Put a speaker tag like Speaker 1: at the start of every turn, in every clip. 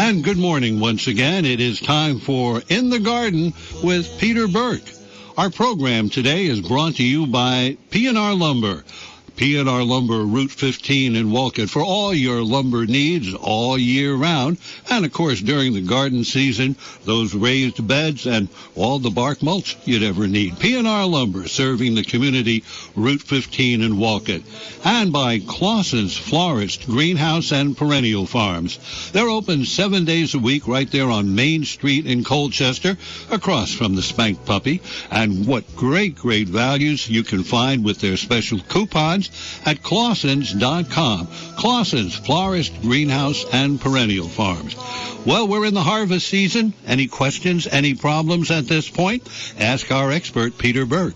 Speaker 1: And good morning once again. It is time for In the Garden with Peter Burke. Our program today is brought to you by P&R Lumber. P&R Lumber, Route 15 in Wolcott, for all your lumber needs all year round. And, of course, during the garden season, those raised beds and all the bark mulch you'd ever need. P&R Lumber, serving the community, Route 15 in Wolcott. And by Clausen's Florist, Greenhouse, and Perennial Farms. They're open 7 days a week right there on Main Street in Colchester, across from the Spank Puppy. And what great values you can find with their special coupons at Clausens.com. Clausen's Florist, Greenhouse, and Perennial Farms. Well, we're in the harvest season. Any questions, any problems at this point? Ask our expert, Peter Burke,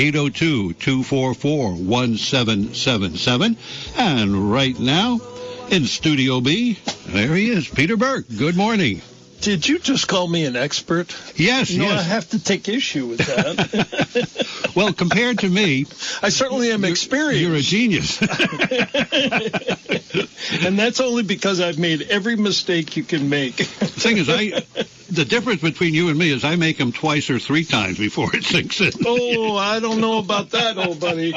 Speaker 1: 802-244-1777. And right now, in Studio B, there he is, Peter Burke. Good morning.
Speaker 2: Did you just call me an expert?
Speaker 1: Yes,
Speaker 2: no,
Speaker 1: yes.
Speaker 2: I have to take issue with that.
Speaker 1: Well, compared to me,
Speaker 2: I certainly am experienced.
Speaker 1: You're a genius.
Speaker 2: And that's only because I've made every mistake you can make.
Speaker 1: The thing is, the difference between you and me is I make them twice or three times before it sinks in.
Speaker 2: Oh, I don't know about that, old buddy.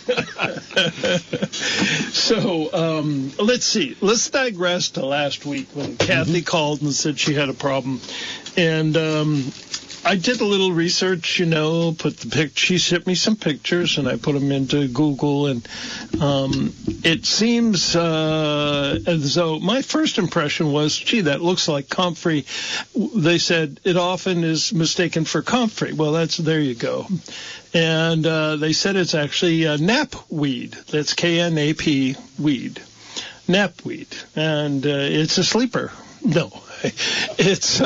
Speaker 2: So, let's see. Let's digress to last week when Kathy called and said she had a problem. And I did a little research, she sent me some pictures, and I put them into Google, and it seems as though my first impression was, gee, that looks like comfrey. They said it often is mistaken for comfrey. Well, there you go. And they said it's actually knapweed. That's K-N-A-P weed. Knapweed. And it's a sleeper. No. It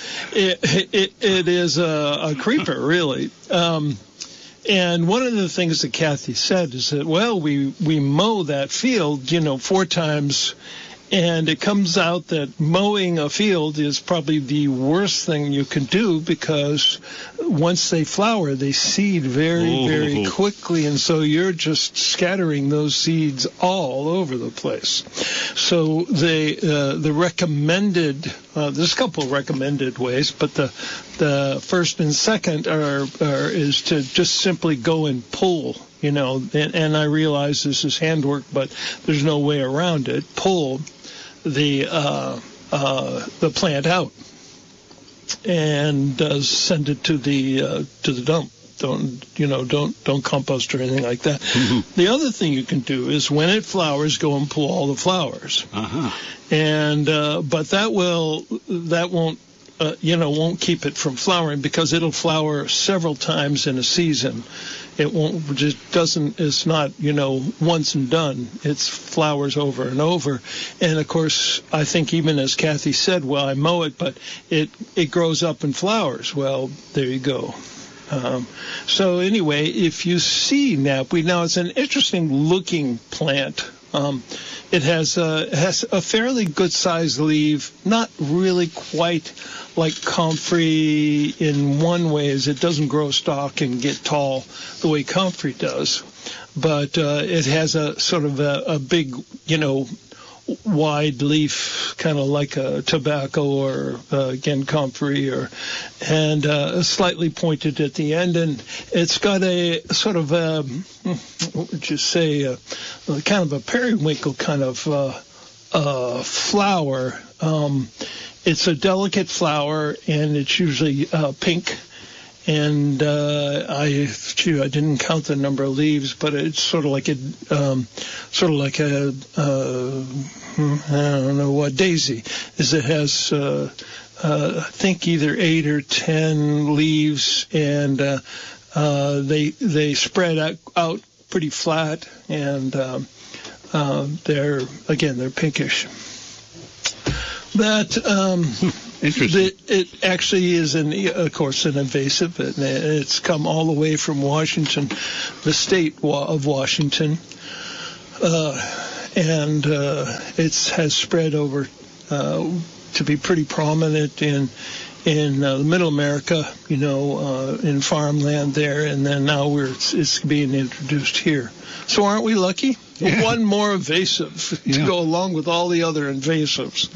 Speaker 2: is a creeper, really. And one of the things that Kathy said is that, well, we mow that field, 4 times, and it comes out that mowing a field is probably the worst thing you can do, because once they flower, they seed very quickly, and so you're just scattering those seeds all over the place. So the recommended, there's a couple of recommended ways, but the first and second is to just simply go and pull. And I realize this is handwork, but there's no way around it. Pull the plant out and send it to the dump. Don't compost or anything like that. Mm-hmm. The other thing you can do is when it flowers, go and pull all the flowers. Uh-huh. And but that won't keep it from flowering, because it'll flower several times in a season. It it's not, once and done. It's flowers over and over. And, of course, I think even as Kathy said, well, I mow it, but it grows up and flowers. Well, there you go. So, anyway, if you see knapweed, now it's an interesting-looking plant. It has a fairly good-sized leaf, not really quite like comfrey in one way, as it doesn't grow stalk and get tall the way comfrey does, but it has a sort of a big, wide leaf, kind of like a tobacco or again comfrey, and slightly pointed at the end, and it's got a sort of what would you say, kind of a periwinkle kind of flower. It's a delicate flower, and it's usually pink. And I didn't count the number of leaves, but it's sort of like a daisy. It has I think either 8 or 10 leaves, and they spread out pretty flat, and they're pinkish. That
Speaker 1: interesting.
Speaker 2: It actually is, of course, an invasive. It's come all the way from Washington, the state of Washington, and it has spread over to be pretty prominent in Middle America, in farmland there, and then now it's being introduced here. So aren't we lucky? One more invasive to go along with all the other invasives.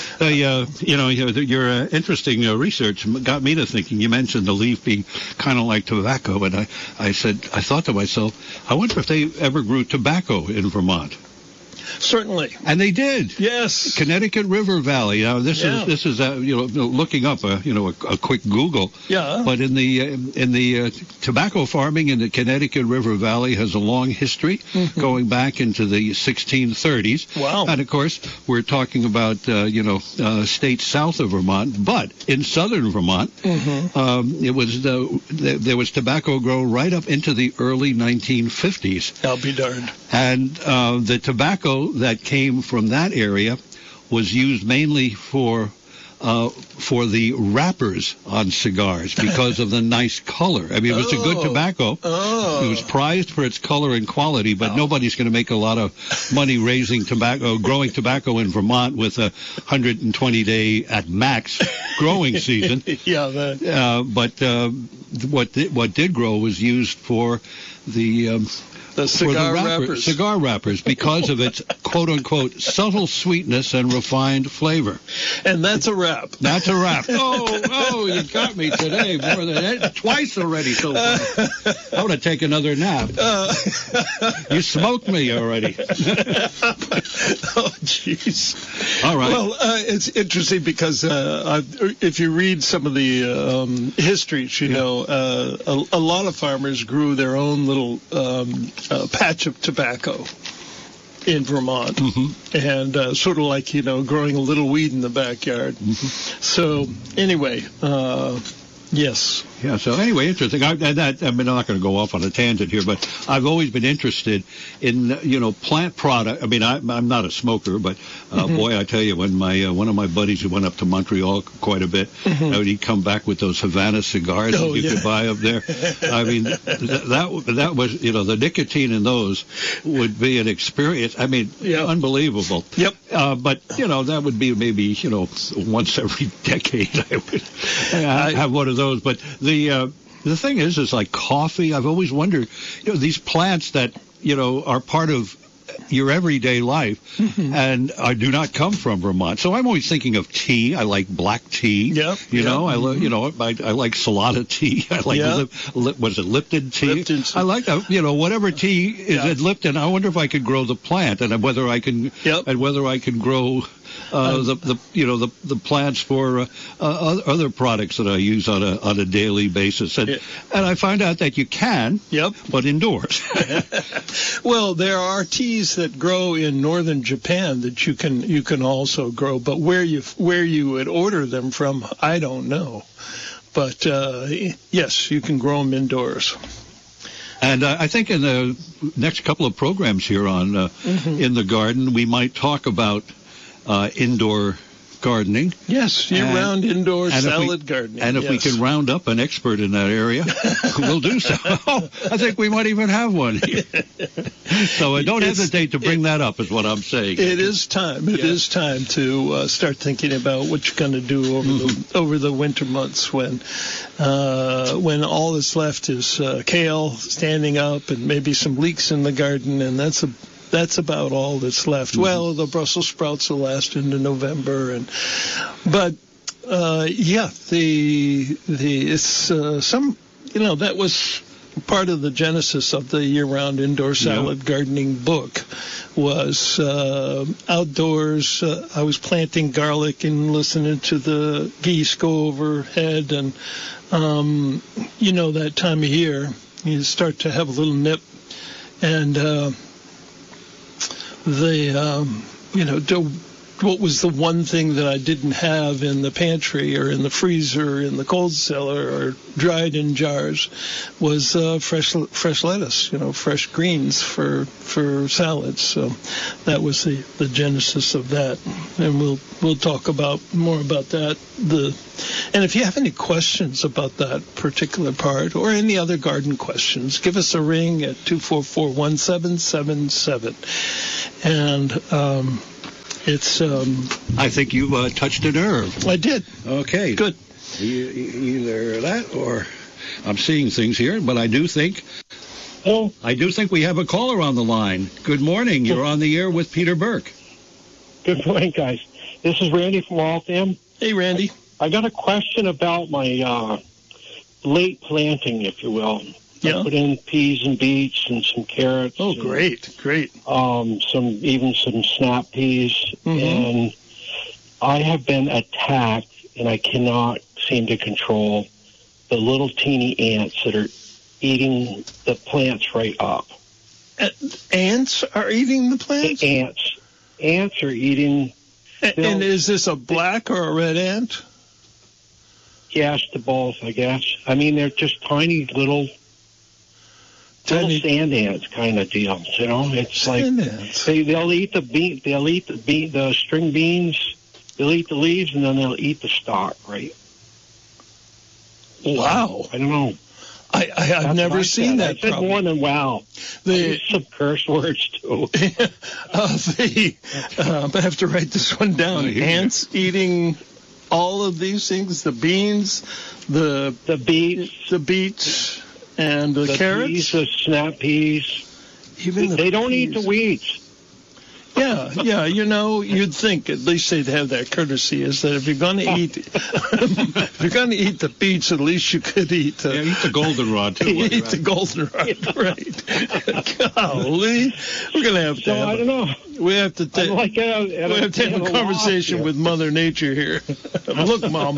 Speaker 1: Your interesting research got me to thinking. You mentioned the leaf being kind of like tobacco, and I thought to myself, I wonder if they ever grew tobacco in Vermont.
Speaker 2: Certainly,
Speaker 1: and they did.
Speaker 2: Yes,
Speaker 1: Connecticut River Valley. Now this is looking up a quick Google.
Speaker 2: Yeah.
Speaker 1: But in the tobacco farming in the Connecticut River Valley has a long history, going back into the 1630s.
Speaker 2: Wow.
Speaker 1: And of course we're talking about states south of Vermont, but in southern Vermont, there was tobacco grown right up into the early 1950s.
Speaker 2: I'll be darned.
Speaker 1: And the tobacco that came from that area was used mainly for the wrappers on cigars because of the nice color. I mean, it was a good tobacco. It was prized for its color and quality, but nobody's going to make a lot of money growing tobacco in Vermont with a 120-day at max growing season. But what did grow was used for the cigar wrappers because of its quote-unquote subtle sweetness and refined flavor.
Speaker 2: And that's a wrap.
Speaker 1: That's a wrap. Oh, you got me today more than that. Twice already so far. I want to take another nap. You smoked me already.
Speaker 2: Oh, jeez.
Speaker 1: All right.
Speaker 2: Well, it's interesting because if you read some of the histories, a lot of farmers grew their own little patch of tobacco in Vermont, and sort of like growing a little weed in the backyard. So anyway, yes.
Speaker 1: Yeah. So anyway, interesting. I'm not going to go off on a tangent here, but I've always been interested in plant product. I mean, I'm not a smoker, but boy, I tell you, when one of my buddies who went up to Montreal quite a bit, he'd come back with those Havana cigars that you could buy up there. I mean, that was the nicotine in those would be an experience. I mean, unbelievable.
Speaker 2: Yep.
Speaker 1: But that would be maybe once every decade I would have one of those. But the thing is like coffee. I've always wondered, these plants that are part of your everyday life and do not come from Vermont. So I'm always thinking of tea. I like black tea. I like Salada tea. I like was it Lipton tea?
Speaker 2: Lipton's.
Speaker 1: I like whatever tea is in Lipton. I wonder if I could grow the plant and whether I can grow the plants for other products that I use on a daily basis, and I find out that you can, but indoors.
Speaker 2: Well, there are teas that grow in northern Japan that you can also grow, but where you would order them from, I don't know. But yes, you can grow them indoors.
Speaker 1: And I think in the next couple of programs here on In the Garden, we might talk about indoor gardening.
Speaker 2: Yes, year-round indoor salad gardening.
Speaker 1: And if we can round up an expert in that area, we'll do so. I think we might even have one here. So don't hesitate to bring that up, is what I'm saying.
Speaker 2: It is time. It is time to start thinking about what you're going to do over the winter months when all that's left is kale standing up and maybe some leeks in the garden, and that's about all that's left. Well, the Brussels sprouts will last into November, but that was part of the genesis of the year-round indoor salad gardening book. Was outdoors. I was planting garlic and listening to the geese go overhead, and that time of year you start to have a little nip, and what was the one thing that I didn't have in the pantry or in the freezer, in the cold cellar, or dried in jars was fresh lettuce, fresh greens for salads. So that was the genesis of that, and we'll talk more about that. And if you have any questions about that particular part or any other garden questions, give us a ring at 244-1777. And it's.
Speaker 1: I think you touched a nerve.
Speaker 2: I did.
Speaker 1: Okay.
Speaker 2: Good.
Speaker 1: Either that or I'm seeing things here, but I do think
Speaker 3: Hello.
Speaker 1: I do think we have a caller on the line. Good morning. You're on the air with Peter Burke.
Speaker 3: Good morning, guys. This is Randy from Waltham.
Speaker 2: Hey, Randy.
Speaker 3: I got a question about my late planting, if you will.
Speaker 2: Yeah.
Speaker 3: I put in peas and beets and some carrots.
Speaker 2: Oh, great.
Speaker 3: Some snap peas.
Speaker 2: Mm-hmm.
Speaker 3: And I have been attacked, and I cannot seem to control the little teeny ants that are eating the plants right up.
Speaker 2: Ants are eating the plants?
Speaker 3: Ants are eating.
Speaker 2: And is this a black or a red ant?
Speaker 3: Yes, to both, I guess. I mean, they're just tiny little sand ants kind of deals. You know, it's
Speaker 2: sand
Speaker 3: like
Speaker 2: ants.
Speaker 3: They'll eat the string beans. They'll eat the leaves, and then they'll eat the stalk. Right?
Speaker 2: Wow.
Speaker 3: I don't know.
Speaker 2: I've never seen that.
Speaker 3: I said more than wow. I used some curse words too.
Speaker 2: I have to write this one down. Ants eating all of these things: the beans, the beets, and the carrots,
Speaker 3: peas, the snap peas.
Speaker 2: Even
Speaker 3: they don't eat the weeds.
Speaker 2: Yeah. You know, you'd think at least they'd have that courtesy. Is that if you're going to eat, the beets, at least you could eat.
Speaker 1: Eat the goldenrod too.
Speaker 2: Eat the goldenrod, right? Golly, we're going to have to.
Speaker 3: I don't know.
Speaker 2: We have to take. We have to have a conversation with Mother Nature here. Look, Mom.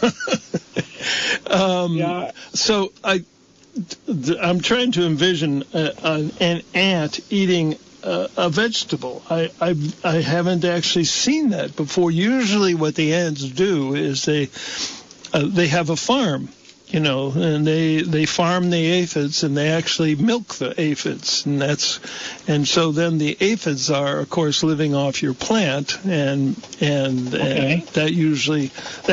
Speaker 2: So I'm trying to envision an ant eating a vegetable. I haven't actually seen that before. Usually what the ants do is they have a farm, you know, and they farm the aphids, and they actually milk the aphids, and so then the aphids are, of course, living off your plant, and that's usually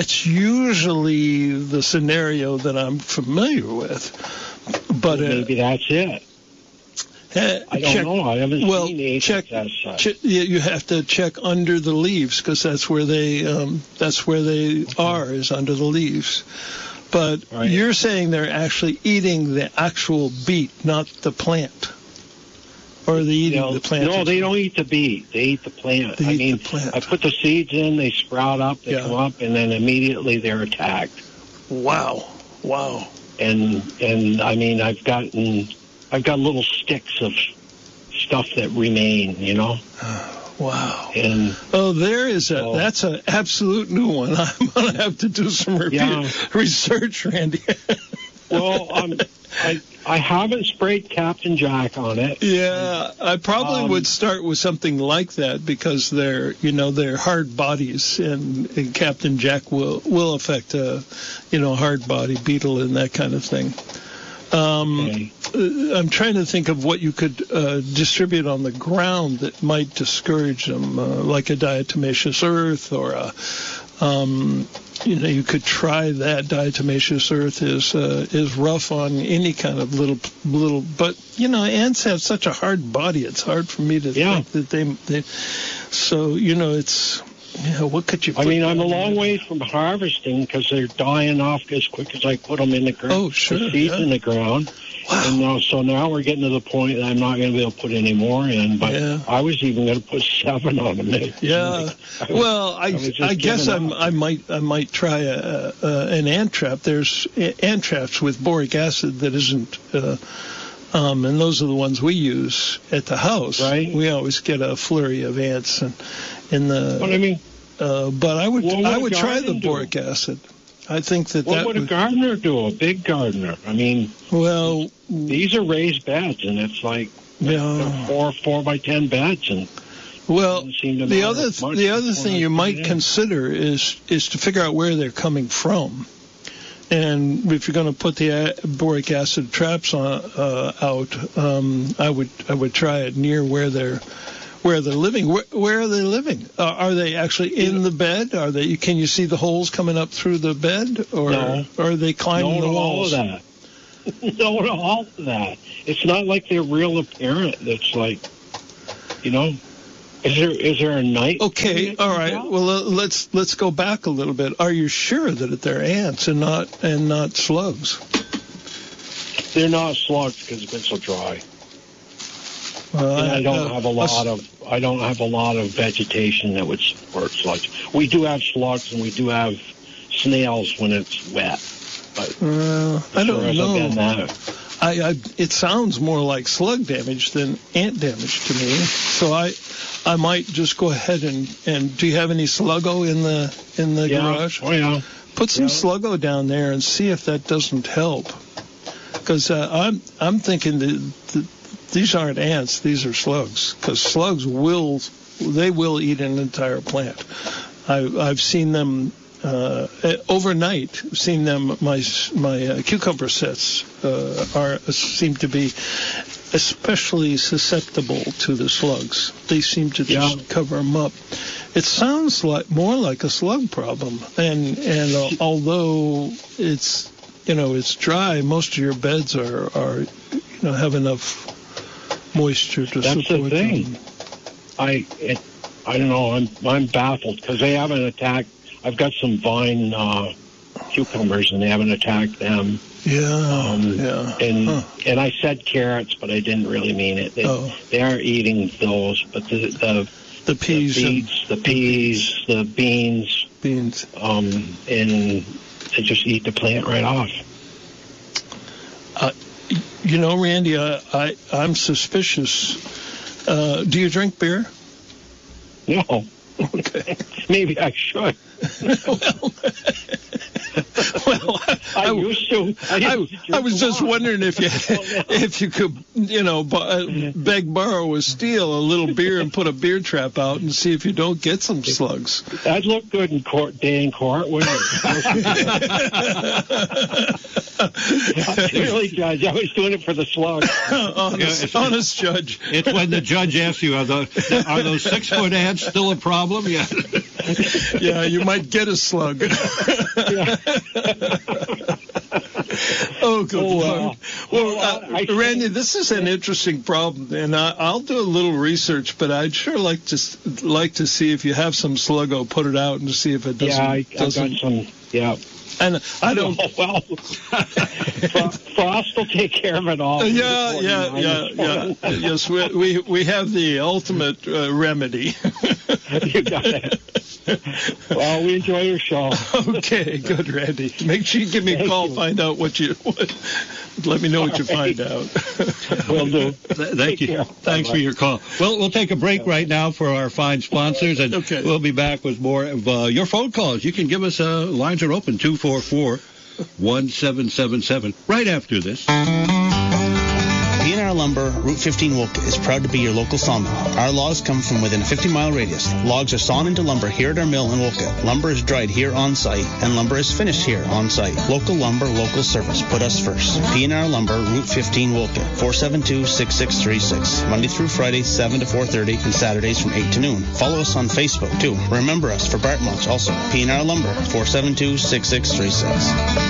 Speaker 2: the scenario that I'm familiar with. But
Speaker 3: maybe that's it. I don't know. I haven't seen the aphids as such.
Speaker 2: You have to check under the leaves, because that's where they are, is under the leaves. But You're saying they're actually eating the actual beet, not the plant. Or are they eating the plant?
Speaker 3: No, they don't eat the beet. They eat the plant.
Speaker 2: The plant.
Speaker 3: I put the seeds in, they sprout up, they come up, and then immediately they're attacked.
Speaker 2: Wow.
Speaker 3: And I mean, I've got little sticks of stuff that remain, you know.
Speaker 2: Wow.
Speaker 3: And
Speaker 2: there is that's an absolute new one. I'm going to have to do some research, Randy.
Speaker 3: Well, I haven't sprayed Captain Jack on it.
Speaker 2: Yeah, I probably would start with something like that, because they're hard bodies, and Captain Jack will affect a hard body beetle and that kind of thing. I'm trying to think of what you could distribute on the ground that might discourage them, like a diatomaceous earth, or you could try that. Diatomaceous earth is rough on any kind of little, but ants have such a hard body. It's hard for me to think that they. So it's. Yeah, what could you?
Speaker 3: I mean, I'm a long way from harvesting, because they're dying off as quick as I put them in the ground.
Speaker 2: Oh, sure.
Speaker 3: The seeds in the ground.
Speaker 2: Wow.
Speaker 3: And so now we're getting to the point that I'm not going to be able to put any more in. But I was even going to put 7 on them.
Speaker 2: I guess I might try an ant trap. There's ant traps with boric acid that isn't. And those are the ones we use at the house.
Speaker 3: Right.
Speaker 2: We always get a flurry of ants, but I would try the boric acid. I think
Speaker 3: what would a gardener do? A big gardener? I mean, these are raised beds, and it's like 4 by 10 beds, and
Speaker 2: the other thing you might consider is to figure out where they're coming from. And if you're going to put the boric acid traps out, I would try it near where they're living. Where are they living? Are they actually in the bed? Can you see the holes coming up through the bed, or are they climbing the walls?
Speaker 3: No to all of that. It's not like they're real apparent. It's like, is there a night?
Speaker 2: Okay, all right. Well, let's go back a little bit. Are you sure that they're ants and not slugs?
Speaker 3: They're not slugs because it's been so dry. And I don't have a lot of vegetation that would support slugs. We do have slugs and we do have snails when it's wet. But
Speaker 2: I don't know. It sounds more like slug damage than ant damage to me. So I might just go ahead and do you have any Sluggo in the garage?
Speaker 3: Oh yeah.
Speaker 2: Put some Sluggo down there and see if that doesn't help. Because I'm thinking that these aren't ants, these are slugs. Because slugs will eat an entire plant. I've seen them overnight. Seen them. My cucumber sets seem to be especially susceptible to the slugs. They seem to just cover them up. It sounds more like a slug problem. And although it's dry, most of your beds are have enough moisture to support them.
Speaker 3: That's the thing. I don't know. I'm baffled because they haven't attacked. I've got some vine cucumbers and they haven't attacked them. And I said carrots, but I didn't really mean it. They aren't eating those, but the
Speaker 2: peas,
Speaker 3: the beans, and they just eat the plant right off.
Speaker 2: Randy, I'm suspicious. Do you drink beer?
Speaker 3: No.
Speaker 2: Okay.
Speaker 3: Maybe I should. I used to.
Speaker 2: I was just wondering if you could, borrow, or steal a little beer and put a beer trap out and see if you don't get some slugs.
Speaker 3: That'd look good in court, wouldn't it? Really, Judge, I was doing it for the slugs.
Speaker 2: Honest, Judge.
Speaker 1: It's when the judge asks you, are those 6-foot ants still a problem? Yeah.
Speaker 2: Yeah, you might get a slug. Oh, good Lord. Well, Randy, this is an interesting problem, and I'll do a little research, but I'd sure like to see if you have some Sluggo, put it out and see if it doesn't.
Speaker 3: I've got some. Yeah.
Speaker 2: And I don't.
Speaker 3: Well, Frost will take care of it all.
Speaker 2: Yeah. Yes, we have the ultimate remedy.
Speaker 3: You got it. Well, we enjoy your show.
Speaker 2: Okay, good, Randy. Make sure you give me a call. Find out let me know what you find out.
Speaker 3: Will do.
Speaker 1: Thank you. Thanks for your call. Well, we'll take a break right now for our fine sponsors, and we'll be back with more of your phone calls. You can give us lines are open 244-1777 right after this.
Speaker 4: P&R Lumber, Route 15 Wolcott is proud to be your local sawmill. Our logs come from within a 50-mile radius. Logs are sawn into lumber here at our mill in Wolcott. Lumber is dried here on site, and lumber is finished here on site. Local lumber, local service. Put us first. P&R Lumber, Route 15 Wolcott, 472-6636. Monday through Friday, 7 to 4:30, and Saturdays from 8 to noon. Follow us on Facebook, too. Remember us for Bart Mulch, also. P&R Lumber, 472-6636.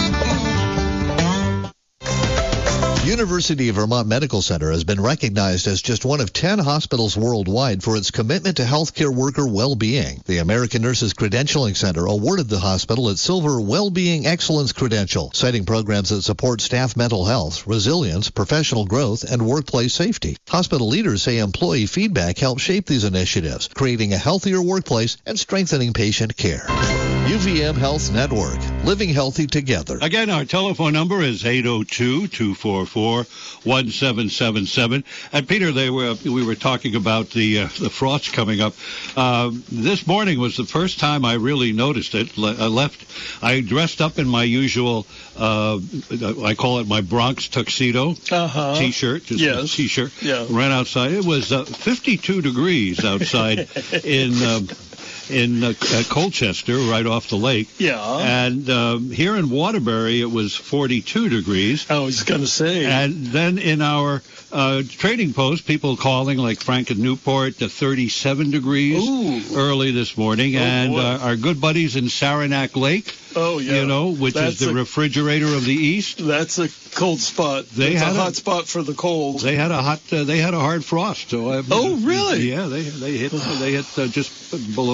Speaker 5: University of Vermont Medical Center has been recognized as just one of 10 hospitals worldwide for its commitment to healthcare worker well-being. The American Nurses Credentialing Center awarded the hospital its Silver Well-Being Excellence Credential, citing programs that support staff mental health, resilience, professional growth, and workplace safety. Hospital leaders say employee feedback helps shape these initiatives, creating a healthier workplace and strengthening patient care. UVM Health Network, living healthy together.
Speaker 1: Again, our telephone number is 802-244-1777. And Peter, we were talking about the frost coming up. This morning was the first time I really noticed it. I dressed up in my usual, I call it my Bronx tuxedo T-shirt, just a T-shirt. Yeah. Ran outside. It was 52 degrees outside in Colchester, right off the lake.
Speaker 2: Yeah.
Speaker 1: And here in Waterbury, it was 42 degrees.
Speaker 2: I was going to say.
Speaker 1: And then in our trading post, people calling, like Frank in Newport, to 37 degrees early this morning. Our good buddies in Saranac Lake, which is the refrigerator of the East.
Speaker 2: That's a cold spot. It's a hot spot for the cold.
Speaker 1: They had a hard frost. So
Speaker 2: really?
Speaker 1: Yeah, they hit just below